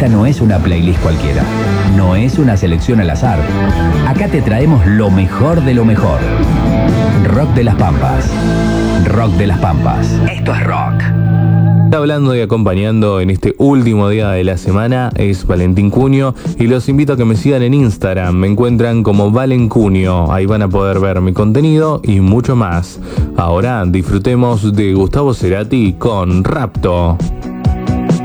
Esta no es una playlist cualquiera, no es una selección al azar. Acá te traemos lo mejor de lo mejor. Rock de las Pampas. Rock de las Pampas. Esto es rock. Hablando y acompañando en este último día de la semana es Valentín Cunio y los invito a que me sigan en Instagram. Me encuentran como Valen Cunio. Ahí van a poder ver mi contenido y mucho más. Ahora disfrutemos de Gustavo Cerati con Rapto.